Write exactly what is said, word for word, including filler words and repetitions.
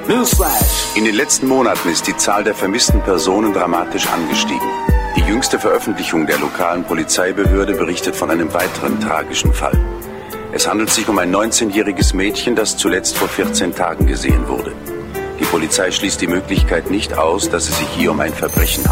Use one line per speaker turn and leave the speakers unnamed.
Newsflash.
In den letzten Monaten ist die Zahl der vermissten Personen dramatisch angestiegen. Die jüngste Veröffentlichung der lokalen Polizeibehörde berichtet von einem weiteren tragischen Fall. Es handelt sich um ein neunzehnjähriges Mädchen, das zuletzt vor vierzehn Tagen gesehen wurde. Die Polizei schließt die Möglichkeit nicht aus, dass es sich hier um ein Verbrechen handelt.